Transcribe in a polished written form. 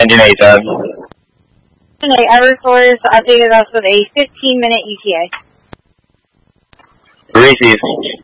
Engine 8, Deb. Engine 8, Eversource updated us with a 15-minute ETA. Received.